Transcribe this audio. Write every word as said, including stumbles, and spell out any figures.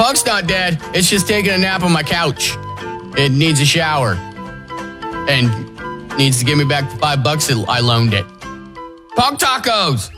Punk's not dead. It's just taking a nap on my couch. It needs a shower. And needs to give me back the five bucks that I loaned it. Punk tacos!